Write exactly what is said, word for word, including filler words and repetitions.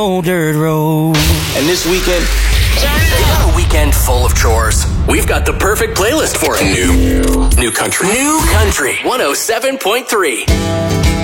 old dirt road. And this weekend, you got a weekend full of chores. We've got the perfect playlist for it. New, new country. New country. one oh seven point three.